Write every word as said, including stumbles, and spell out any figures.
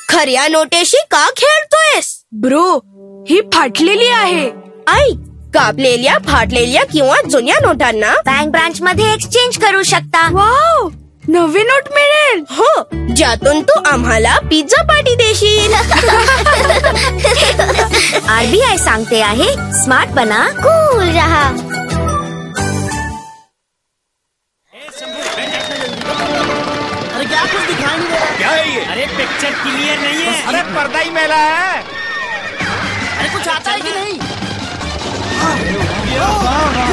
खऱ्या नोटेशी का खेळतोयस? ब्रो, ही फाटलेली आहे. ऐक, कापलेल्या, फाटलेल्या किंवा जुन्या नोटांना बँक ब्रांच मध्ये एक्सचेंज करू शकता. वाव, नवी नोट मिळेल. हो, ज्यातून तू आम्हाला पिझ्झा पार्टी देशील. आरबीआय सांगते आहे, स्मार्ट बना, कूल रहा. अरे क्या कुछ दिखाई नहीं दे रहा? क्या है ये? अरे पिक्चर क्लियर नहीं है. अरे पर्दा ही मैला है. अरे कुछ आता है कि नहीं?